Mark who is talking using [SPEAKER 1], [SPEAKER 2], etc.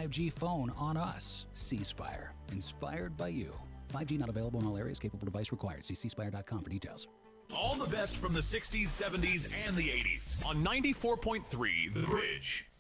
[SPEAKER 1] 5G phone on us. C Spire, inspired by you. 5G not available in all areas. Capable device required. See cspire.com for details.
[SPEAKER 2] All the best from the 60s, 70s, and the 80s on 94.3 The Bridge.